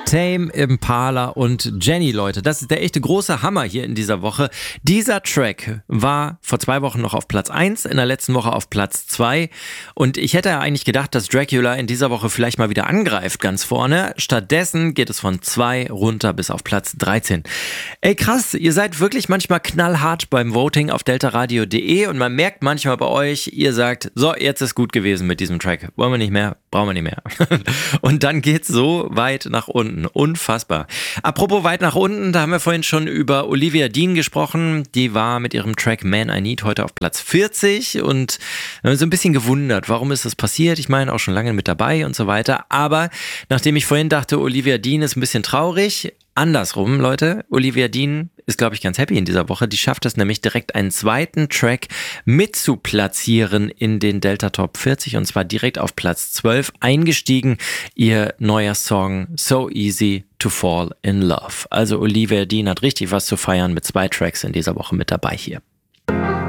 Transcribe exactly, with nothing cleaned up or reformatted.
Tame Impala und Jenny, Leute. Das ist der echte große Hammer hier in dieser Woche. Dieser Track war vor zwei Wochen noch auf Platz eins, in der letzten Woche auf Platz zwei. Und ich hätte ja eigentlich gedacht, dass Dracula in dieser Woche vielleicht mal wieder angreift, ganz vorne. Stattdessen geht es von zwei runter bis auf Platz dreizehn. Ey, krass, ihr seid wirklich manchmal knallhart beim Voting auf deltaradio punkt de und man merkt manchmal bei euch, ihr sagt, so, jetzt ist gut gewesen mit diesem Track. Wollen wir nicht mehr, brauchen wir nicht mehr. Und dann geht's so weit nach unten. Unfassbar. Apropos weit nach unten, da haben wir vorhin schon über Olivia Dean gesprochen. Die war mit ihrem Track Man I Need heute auf Platz vierzig und wir haben so ein bisschen gewundert, warum ist das passiert? Ich meine, auch schon lange mit dabei und so weiter. Aber nachdem ich vorhin dachte, Olivia Dean ist ein bisschen traurig, andersrum, Leute, Olivia Dean ist, glaube ich, ganz happy in dieser Woche. Die schafft es nämlich direkt einen zweiten Track mit zu platzieren in den Delta Top vierzig und zwar direkt auf Platz zwölf eingestiegen. Ihr neuer Song So Easy to Fall in Love. Also Olivia Dean hat richtig was zu feiern mit zwei Tracks in dieser Woche mit dabei hier.